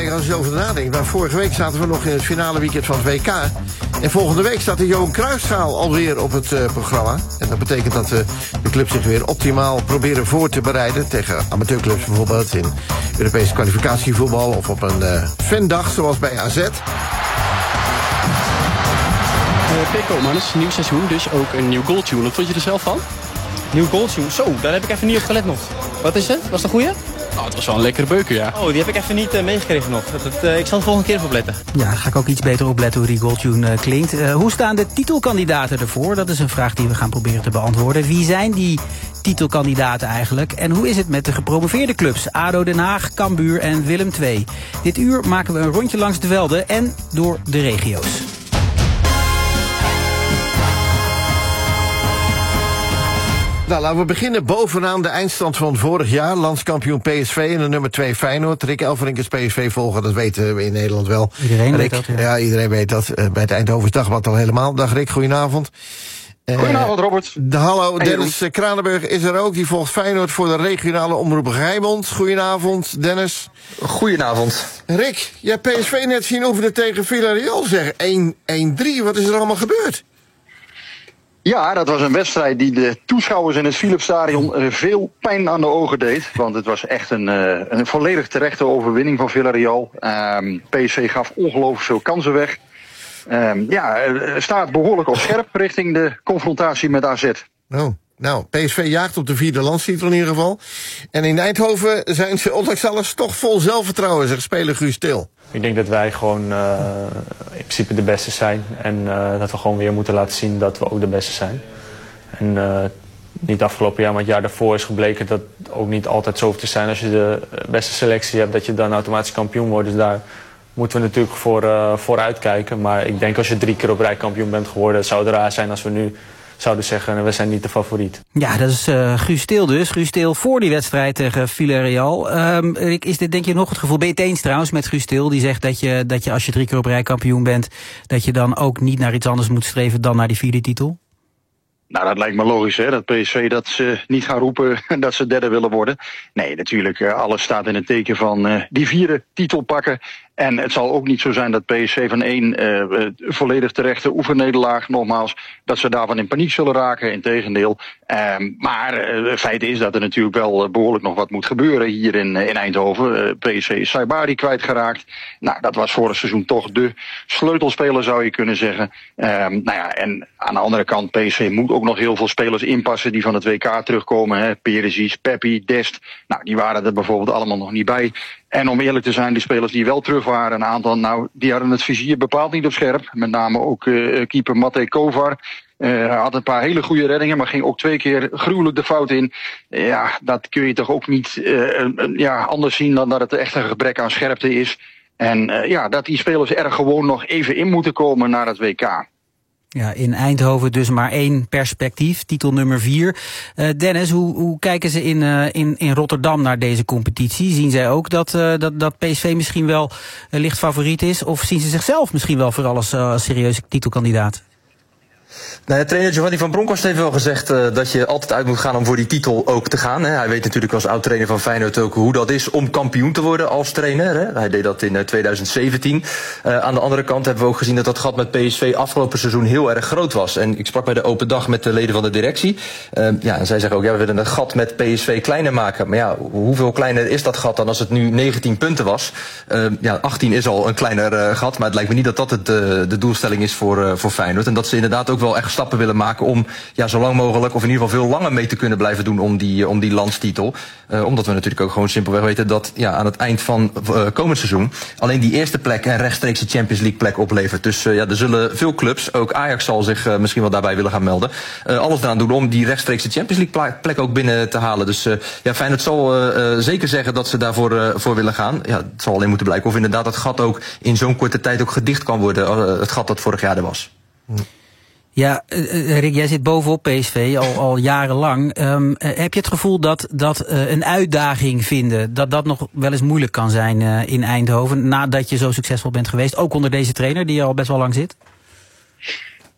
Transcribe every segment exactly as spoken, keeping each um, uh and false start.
belangrijk als je over nadenkt. Maar vorige week zaten we nog in het finale weekend van het W K. En volgende week staat de Johan Cruijffschaal alweer op het uh, programma. En dat betekent dat uh, de clubs zich weer optimaal proberen voor te bereiden. Tegen amateurclubs bijvoorbeeld in Europese kwalificatievoetbal. Of op een uh, fandag zoals bij A Z. Uh, Pico, man, het is een nieuw seizoen, dus ook een nieuw goaltune. Wat vond je er zelf van? Nieuw goaltune? Zo, daar heb ik even niet op gelet nog. Wat is het? Was het een goeie? Nou, het was wel een lekkere beuker, ja. Oh, die heb ik even niet uh, meegekregen nog. Dat, dat, uh, ik zal de volgende keer even opletten. Ja, daar ga ik ook iets beter opletten hoe die goaltune uh, klinkt. Uh, hoe staan de titelkandidaten ervoor? Dat is een vraag die we gaan proberen te beantwoorden. Wie zijn die titelkandidaten eigenlijk? En hoe is het met de gepromoveerde clubs? A D O Den Haag, Cambuur en Willem twee. Dit uur maken we een rondje langs de velden en door de regio's. Nou, laten we beginnen bovenaan de eindstand van vorig jaar. Landskampioen P S V en de nummer twee Feyenoord. Rick Elfrink is P S V volger, dat weten we in Nederland wel. Iedereen Rick, weet dat, ja. ja. iedereen weet dat. Uh, bij het Eindhovens Dagblad al helemaal. Dag Rick, goedenavond. Uh, Goedenavond, Robert. De, hallo, hey, Dennis Jeroen. Kranenburg is er ook. Die volgt Feyenoord voor de regionale omroep Rijnmond. Goedenavond, Dennis. Goedenavond. Rick, jij hebt P S V net zien oefenen tegen Villarreal, zeg. één drie, wat is er allemaal gebeurd? Ja, dat was een wedstrijd die de toeschouwers in het Philipsstadion veel pijn aan de ogen deed. Want het was echt een, een volledig terechte overwinning van Villarreal. Um, P S V gaf ongelooflijk veel kansen weg. Um, ja, staat behoorlijk op scherp richting de confrontatie met A Z. Oh. Nou, P S V jaagt op de vierde landstitel in ieder geval. En in Eindhoven zijn ze ondanks alles toch vol zelfvertrouwen, zegt speler Guus Til. Ik denk dat wij gewoon uh, in principe de beste zijn. En uh, dat we gewoon weer moeten laten zien dat we ook de beste zijn. En uh, niet afgelopen jaar, maar het jaar daarvoor is gebleken dat het ook niet altijd zo hoeft te zijn. Als je de beste selectie hebt, dat je dan automatisch kampioen wordt. Dus daar moeten we natuurlijk voor, uh, voor uitkijken. Maar ik denk als je drie keer op rij kampioen bent geworden, zou het raar zijn als we nu zouden zeggen, we zijn niet de favoriet. Ja, dat is uh, Guus Til dus. Guus Til voor die wedstrijd tegen Villarreal. Um, Rick, is dit denk je nog het gevoel? Ben je het eens trouwens met Guus Til? Die zegt dat je, dat je als je drie keer op rij kampioen bent, dat je dan ook niet naar iets anders moet streven dan naar die vierde titel? Nou, dat lijkt me logisch, hè, dat P S V dat ze niet gaan roepen dat ze derde willen worden. Nee, natuurlijk, uh, alles staat in het teken van uh, die vierde titel pakken. En het zal ook niet zo zijn dat P S V van één uh, volledig terechte oefennederlaag, nogmaals, dat ze daarvan in paniek zullen raken, integendeel. Um, maar uh, het feit is dat er natuurlijk wel uh, behoorlijk nog wat moet gebeuren hier in, uh, in Eindhoven. Uh, P S V is Saibari kwijtgeraakt. Nou, dat was vorig seizoen toch de sleutelspeler, zou je kunnen zeggen. Um, nou ja, en aan de andere kant, P S V moet ook nog heel veel spelers inpassen die van het W K terugkomen. Hè. Perisic, Peppi, Dest, nou, die waren er bijvoorbeeld allemaal nog niet bij. En om eerlijk te zijn, die spelers die wel terug waren, een aantal, nou, die hadden het vizier bepaald niet op scherp. Met name ook uh, keeper Matej Kovar. Uh, had een paar hele goede reddingen, maar ging ook twee keer gruwelijk de fout in. Uh, ja, dat kun je toch ook niet uh, uh, ja, anders zien dan dat het echt een gebrek aan scherpte is. En uh, ja, dat die spelers er gewoon nog even in moeten komen naar het W K. Ja, in Eindhoven dus maar één perspectief, titel nummer vier. Uh, Dennis, hoe, hoe kijken ze in, uh, in, in Rotterdam naar deze competitie? Zien zij ook dat, uh, dat, dat P S V misschien wel uh, licht favoriet is? Of zien ze zichzelf misschien wel vooral als, uh, als serieuze titelkandidaat? Nou ja, trainer Giovanni van Bronckhorst heeft wel gezegd uh, dat je altijd uit moet gaan om voor die titel ook te gaan. Hè. Hij weet natuurlijk als oud-trainer van Feyenoord ook hoe dat is om kampioen te worden als trainer. Hè. Hij deed dat in uh, twintig zeventien. Uh, aan de andere kant hebben we ook gezien dat dat gat met P S V afgelopen seizoen heel erg groot was. En ik sprak bij de open dag met de leden van de directie. Uh, ja, en zij zeggen ook, ja, we willen het gat met P S V kleiner maken. Maar ja, hoeveel kleiner is dat gat dan als het nu negentien punten was? Uh, ja, achttien is al een kleiner uh, gat, maar het lijkt me niet dat dat het, uh, de doelstelling is voor, uh, voor Feyenoord. En dat ze inderdaad ook wel echt stappen willen maken om ja, zo lang mogelijk, of in ieder geval veel langer mee te kunnen blijven doen om die, om die landstitel. Uh, omdat we natuurlijk ook gewoon simpelweg weten dat ja, aan het eind van uh, komend seizoen alleen die eerste plek een rechtstreekse Champions League plek oplevert. Dus uh, ja, er zullen veel clubs, ook Ajax zal zich uh, misschien wel daarbij willen gaan melden, uh, alles eraan doen om die rechtstreekse Champions League plek ook binnen te halen. Dus uh, ja, Feyenoord zal uh, uh, zeker zeggen dat ze daarvoor uh, voor willen gaan. Ja, het zal alleen moeten blijken of inderdaad het gat ook in zo'n korte tijd ook gedicht kan worden. Uh, het gat dat vorig jaar er was. Hm. Ja, uh, Rick, jij zit bovenop P S V al, al jarenlang. Um, uh, heb je het gevoel dat, dat uh, een uitdaging vinden, dat dat nog wel eens moeilijk kan zijn uh, in Eindhoven, nadat je zo succesvol bent geweest, ook onder deze trainer die al best wel lang zit?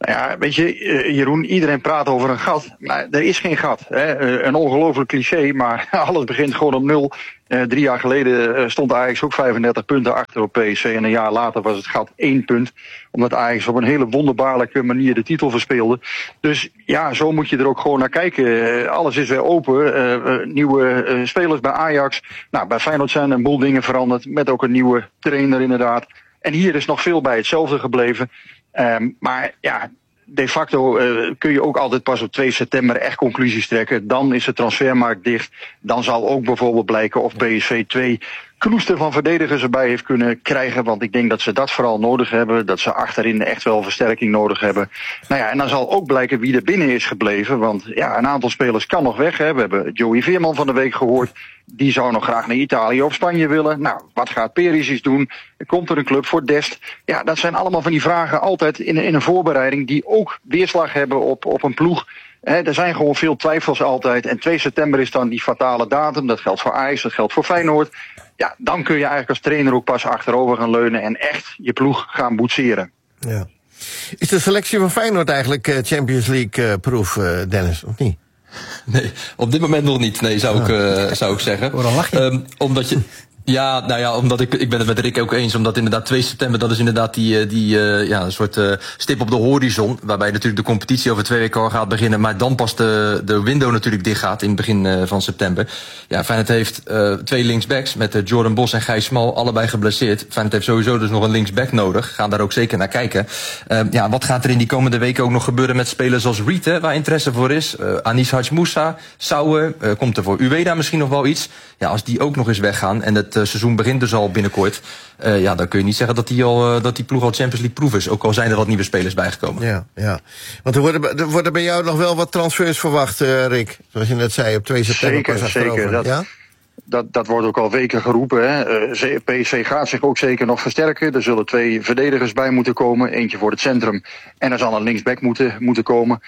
Nou ja, weet je, Jeroen, iedereen praat over een gat, maar er is geen gat. Hè? Een ongelooflijk cliché, maar alles begint gewoon op nul. Uh, drie jaar geleden stond Ajax ook vijfendertig punten achter op P S V en een jaar later was het gat één punt. Omdat Ajax op een hele wonderbaarlijke manier de titel verspeelde. Dus ja, zo moet je er ook gewoon naar kijken. Uh, alles is weer open. Uh, uh, nieuwe uh, spelers bij Ajax. Nou, bij Feyenoord zijn een boel dingen veranderd. Met ook een nieuwe trainer inderdaad. En hier is nog veel bij hetzelfde gebleven. Um, maar ja, de facto uh, kun je ook altijd pas op twee september echt conclusies trekken. Dan is de transfermarkt dicht. Dan zal ook bijvoorbeeld blijken of P S V twee knoester van verdedigers erbij heeft kunnen krijgen. Want ik denk dat ze dat vooral nodig hebben. Dat ze achterin echt wel versterking nodig hebben. Nou ja, en dan zal ook blijken wie er binnen is gebleven. Want ja, een aantal spelers kan nog weg. Hè. We hebben Joey Veerman van de week gehoord. Die zou nog graag naar Italië of Spanje willen. Nou, wat gaat Perisic doen? Komt er een club voor Dest? Ja, dat zijn allemaal van die vragen altijd in, in een voorbereiding die ook weerslag hebben op, op een ploeg. He, er zijn gewoon veel twijfels altijd. En twee september is dan die fatale datum. Dat geldt voor Ajax, dat geldt voor Feyenoord. Ja, dan kun je eigenlijk als trainer ook pas achterover gaan leunen en echt je ploeg gaan boetseren. Ja. Is de selectie van Feyenoord eigenlijk uh, Champions League-proef, uh, Dennis, of niet? Nee, op dit moment nog niet. Nee, zou ik, uh, zou ik zeggen. Oh, dan lach je. Um, omdat je... Ja, nou ja, omdat ik, ik ben het met Rick ook eens. Omdat inderdaad twee september, dat is inderdaad die, die uh, ja, een soort uh, stip op de horizon. Waarbij natuurlijk de competitie over twee weken al gaat beginnen. Maar dan pas de, de window natuurlijk dicht gaat in het begin uh, van september. Ja, Feyenoord heeft uh, twee linksbacks met uh, Jordan Bos en Gijs Smal, allebei geblesseerd. Feyenoord heeft sowieso dus nog een linksback nodig. Gaan daar ook zeker naar kijken. Uh, ja, wat gaat er in die komende weken ook nog gebeuren met spelers als Reed, hè, waar interesse voor is. Uh, Anis Hadj Moussa, Sauer, uh, komt er voor Ueda misschien nog wel iets. Ja, als die ook nog eens weggaan en het uh, seizoen begint dus al binnenkort. Uh, ja, dan kun je niet zeggen dat die, al, uh, dat die ploeg al Champions League proef is. Ook al zijn er wat nieuwe spelers bijgekomen. Ja, ja. Want er worden, er worden bij jou nog wel wat transfers verwacht, uh, Rick. Zoals je net zei, op twee september. Zeker, zeker. Dat, ja? Dat, dat wordt ook al weken geroepen. Hè. Uh, P S V gaat zich ook zeker nog versterken. Er zullen twee verdedigers bij moeten komen. Eentje voor het centrum. En er zal een linksback moeten, moeten komen.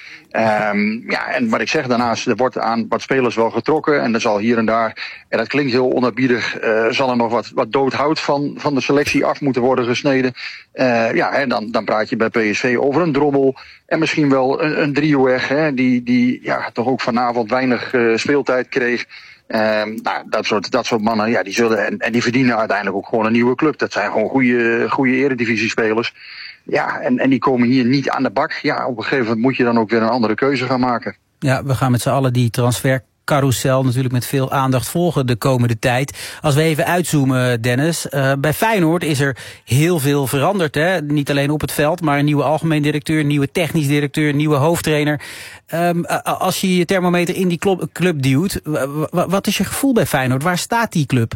Um, ja, en wat ik zeg daarnaast, er wordt aan wat spelers wel getrokken. En er zal hier en daar, en dat klinkt heel onerbiedig, uh, zal er nog wat, wat doodhout van, van de selectie af moeten worden gesneden. Uh, ja, hè, dan, dan praat je bij P S V over een drommel. En misschien wel een, een driehoek, hè, die, die ja, toch ook vanavond weinig uh, speeltijd kreeg. Um, nou, dat soort, dat soort mannen, ja, die zullen, en, en die verdienen uiteindelijk ook gewoon een nieuwe club. Dat zijn gewoon goede, goede eredivisiespelers. Ja, en, en die komen hier niet aan de bak. Ja, op een gegeven moment moet je dan ook weer een andere keuze gaan maken. Ja, we gaan met z'n allen die transfercarousel natuurlijk met veel aandacht volgen de komende tijd. Als we even uitzoomen, Dennis. Uh, bij Feyenoord is er heel veel veranderd. Hè? Niet alleen op het veld, maar een nieuwe algemeen directeur, een nieuwe technisch directeur, een nieuwe hoofdtrainer. Um, als je je thermometer in die club, club duwt, wat is je gevoel bij Feyenoord? Waar staat die club?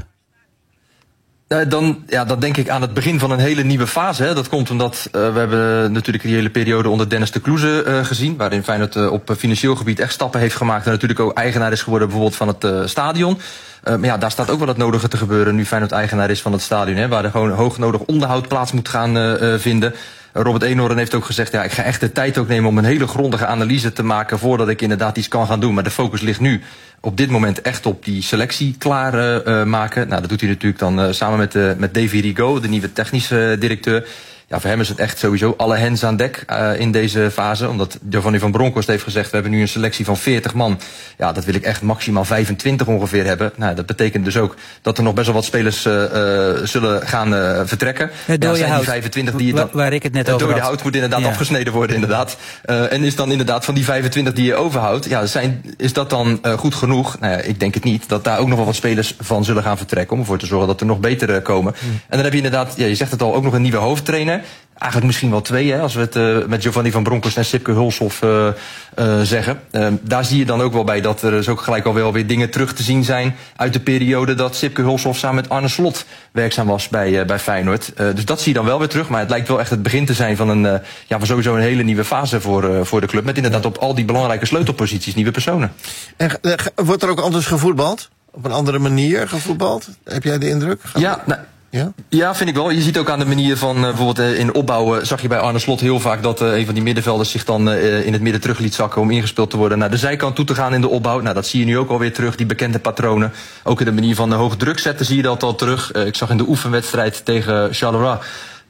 Dan, ja, dat denk ik aan het begin van een hele nieuwe fase. Hè. Dat komt omdat uh, we hebben natuurlijk die hele periode onder Dennis de Kloeze uh, gezien. Waarin Feyenoord uh, op financieel gebied echt stappen heeft gemaakt. En natuurlijk ook eigenaar is geworden bijvoorbeeld van het uh, stadion. Uh, maar ja, daar staat ook wel het nodige te gebeuren nu Feyenoord eigenaar is van het stadion. Hè, waar er gewoon hoog nodig onderhoud plaats moet gaan uh, uh, vinden. Robert Eenhoorn heeft ook gezegd, ja, ik ga echt de tijd ook nemen om een hele grondige analyse te maken voordat ik inderdaad iets kan gaan doen. Maar de focus ligt nu op dit moment echt op die selectie klaar uh, maken. Nou, dat doet hij natuurlijk dan uh, samen met, uh, met Davy Rigaud, de nieuwe technische uh, directeur. Ja, voor hem is het echt sowieso alle hens aan dek uh, in deze fase. Omdat Giovanni van Bronckhorst heeft gezegd, we hebben nu een selectie van veertig man. Ja, dat wil ik echt maximaal vijfentwintig ongeveer hebben. Nou, dat betekent dus ook dat er nog best wel wat spelers uh, uh, zullen gaan uh, vertrekken. Het dode ja, hout, die vijfentwintig die je dan, waar ik het net over had. Het dode hout moet inderdaad ja. afgesneden worden, inderdaad. Uh, en is dan inderdaad van die vijfentwintig die je overhoudt, ja, zijn, is dat dan uh, goed genoeg? Nou ja, ik denk het niet. Dat daar ook nog wel wat spelers van zullen gaan vertrekken om ervoor te zorgen dat er nog betere uh, komen. Hmm. En dan heb je inderdaad, ja, je zegt het al, ook nog een nieuwe hoofdtrainer. Eigenlijk misschien wel twee, hè, als we het uh, met Giovanni van Bronckhorst en Sipke Hulshoff uh, uh, zeggen. Uh, daar zie je dan ook wel bij dat er dus ook gelijk al wel weer dingen terug te zien zijn uit de periode dat Sipke Hulshoff samen met Arne Slot werkzaam was bij, uh, bij Feyenoord. Uh, dus dat zie je dan wel weer terug. Maar het lijkt wel echt het begin te zijn van een, uh, ja, van sowieso een hele nieuwe fase voor, uh, voor de club. Met inderdaad op al die belangrijke sleutelposities nieuwe personen. En uh, wordt er ook anders gevoetbald? Op een andere manier gevoetbald? Heb jij de indruk? Gaat ja, nou, Ja? Ja, vind ik wel. Je ziet ook aan de manier van uh, bijvoorbeeld uh, in opbouwen zag je bij Arne Slot heel vaak dat uh, een van die middenvelders zich dan uh, in het midden terug liet zakken om ingespeeld te worden naar de zijkant toe te gaan in de opbouw. Nou, dat zie je nu ook alweer terug, die bekende patronen. Ook in de manier van uh, hoog druk zetten zie je dat al terug. Uh, ik zag in de oefenwedstrijd tegen Charleroi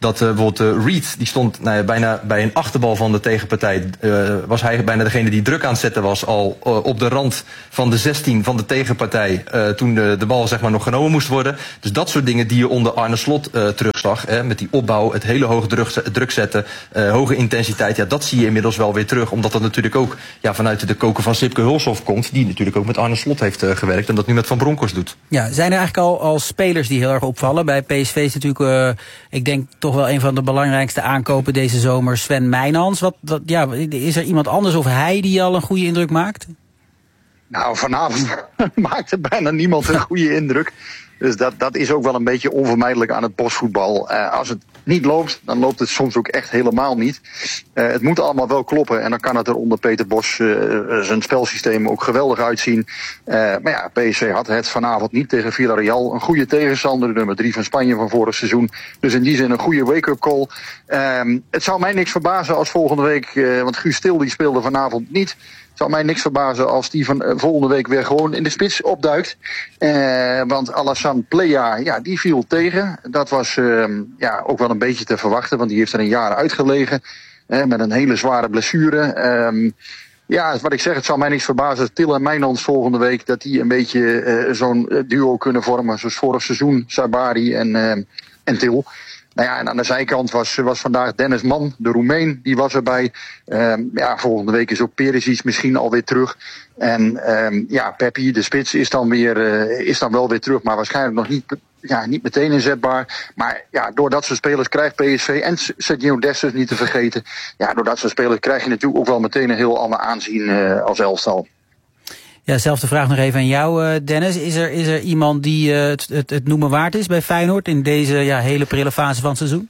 dat uh, bijvoorbeeld uh, Reed, die stond nou ja, bijna bij een achterbal van de tegenpartij. Uh, was hij bijna degene die druk aan het zetten was, al uh, op de rand van de zestien van de tegenpartij. Uh, toen de, de bal zeg maar nog genomen moest worden. Dus dat soort dingen die je onder Arne Slot uh, terugzag. Hè, met die opbouw, het hele hoge druk, druk zetten, uh, hoge intensiteit. Ja, dat zie je inmiddels wel weer terug. Omdat dat natuurlijk ook ja, vanuit de koker van Sipke Hulshoff komt. Die natuurlijk ook met Arne Slot heeft uh, gewerkt. En dat nu met Van Bronckhorst doet. Ja, zijn er eigenlijk al, al spelers die heel erg opvallen? Bij P S V is natuurlijk, uh, ik denk toch wel een van de belangrijkste aankopen deze zomer, Sven Mijnans. Wat, wat, ja, is er iemand anders of hij die al een goede indruk maakt? Nou, vanavond maakte bijna niemand een goede indruk. Dus dat, dat is ook wel een beetje onvermijdelijk aan het bosvoetbal. Uh, als het niet loopt, dan loopt het soms ook echt helemaal niet. Uh, het moet allemaal wel kloppen en dan kan het er onder Peter Bos uh, zijn spelsysteem ook geweldig uitzien. Uh, maar ja, P S V had het vanavond niet tegen Villarreal. Een goede tegenstander, de nummer drie van Spanje van vorig seizoen. Dus in die zin een goede wake-up call. Uh, het zou mij niks verbazen als volgende week, uh, want Guus Til die speelde vanavond niet. Het zou mij niks verbazen als die van uh, volgende week weer gewoon in de spits opduikt. Uh, want Alassane Plea, ja, die viel tegen. Dat was uh, ja, ook wel een beetje te verwachten, want die heeft er een jaar uitgelegen. Uh, met een hele zware blessure. Um, ja, wat ik zeg, het zou mij niks verbazen. Til en Mijnans volgende week, dat die een beetje uh, zo'n duo kunnen vormen. Zoals vorig seizoen, Sabari en, uh, en Til. Nou ja, en aan de zijkant was, was vandaag Dennis Mann, de Roemeen, die was erbij. Um, ja, volgende week is ook Perisic misschien alweer terug. En um, ja, Peppi, de spits, is dan, weer, uh, is dan wel weer terug, maar waarschijnlijk nog niet, ja, niet meteen inzetbaar. Maar ja, door dat soort spelers krijgt P S V, en Sergio Dessers niet te vergeten, ja, door dat soort spelers krijg je natuurlijk ook wel meteen een heel ander aanzien uh, als elftal. Ja, zelfde vraag nog even aan jou, Dennis. Is er, is er iemand die uh, het, het, het noemen waard is bij Feyenoord in deze ja, hele prille fase van het seizoen?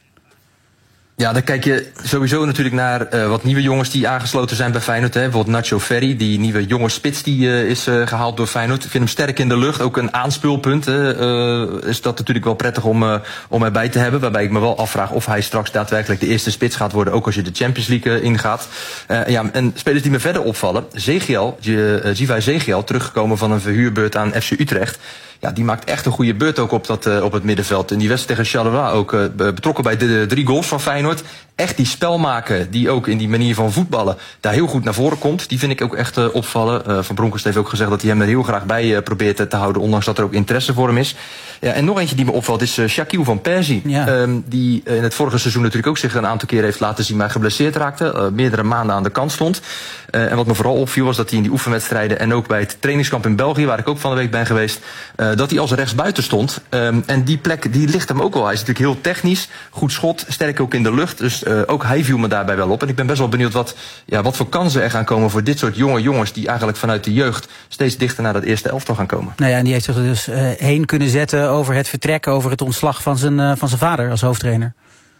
Ja, dan kijk je sowieso natuurlijk naar uh, wat nieuwe jongens die aangesloten zijn bij Feyenoord. Hè. Bijvoorbeeld Nacho Ferri, die nieuwe jonge spits die uh, is uh, gehaald door Feyenoord. Ik vind hem sterk in de lucht, ook een aanspeelpunt. Uh, is dat natuurlijk wel prettig om, uh, om erbij te hebben. Waarbij ik me wel afvraag of hij straks daadwerkelijk de eerste spits gaat worden. Ook als je de Champions League uh, ingaat. Uh, ja, en spelers die me verder opvallen. Zegiel, uh, Zivai Zegiel, teruggekomen van een verhuurbeurt aan F C Utrecht. Ja, die maakt echt een goede beurt ook op, dat, uh, op het middenveld. En die wedstrijd tegen Charleroi ook uh, betrokken bij de, de drie goals van Feyenoord. Echt die spel maken, die ook in die manier van voetballen daar heel goed naar voren komt. Die vind ik ook echt uh, opvallen. Uh, van Bronckhorst heeft ook gezegd dat hij hem er heel graag bij uh, probeert uh, te houden. Ondanks dat er ook interesse voor hem is. Ja, en nog eentje die me opvalt is uh, Shaquille van Persie. Ja. Um, die uh, in het vorige seizoen natuurlijk ook zich een aantal keer heeft laten zien, maar geblesseerd raakte. Uh, meerdere maanden aan de kant stond. Uh, en wat me vooral opviel was dat hij in die oefenwedstrijden en ook bij het trainingskamp in België, waar ik ook van de week ben geweest, uh, dat hij als rechtsbuiten stond. Um, en die plek die ligt hem ook wel. Hij is natuurlijk heel technisch, goed schot, sterk ook in de lucht. Dus uh, ook hij viel me daarbij wel op. En ik ben best wel benieuwd wat, ja, wat voor kansen er gaan komen voor dit soort jonge jongens die eigenlijk vanuit de jeugd steeds dichter naar dat eerste elftal gaan komen. Nou ja, en die heeft zich er dus uh, heen kunnen zetten over het vertrek, over het ontslag van zijn, uh, van zijn vader als hoofdtrainer.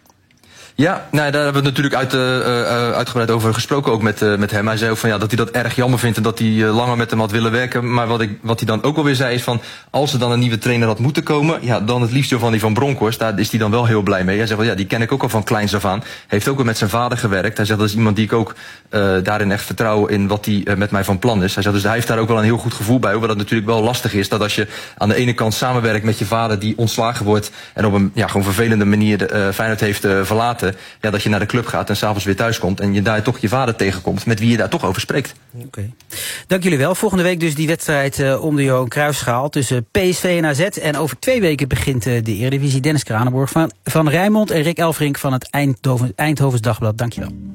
Ja, nou, daar hebben we het natuurlijk uit, uh, uitgebreid over gesproken, ook met, uh, met hem. Hij zei ook van ja, dat hij dat erg jammer vindt en dat hij uh, langer met hem had willen werken. Maar wat, ik, wat hij dan ook alweer zei is van, als er dan een nieuwe trainer had moeten komen, ja, dan het liefst Giovanni van Bronckhorst. Daar is hij dan wel heel blij mee. Hij zegt wel ja, die ken ik ook al van kleins af aan. Heeft ook al met zijn vader gewerkt. Hij zegt dat is iemand die ik ook uh, daarin echt vertrouw in wat hij uh, met mij van plan is. Hij zegt dus hij heeft daar ook wel een heel goed gevoel bij. Hoewel dat natuurlijk wel lastig is, dat als je aan de ene kant samenwerkt met je vader die ontslagen wordt en op een ja, gewoon vervelende manier de, uh, Feyenoord heeft uh, verlaten, ja, dat je naar de club gaat en s'avonds weer thuis komt en je daar toch je vader tegenkomt met wie je daar toch over spreekt. Oké. Okay. Dank jullie wel. Volgende week dus die wedstrijd uh, om de Johan Cruijffschaal tussen P S V en A Z. En over twee weken begint uh, de Eredivisie. Dennis Kranenborg van, van Rijnmond en Rick Elfrink van het Eindhoven, Eindhovens Dagblad. Dank je wel.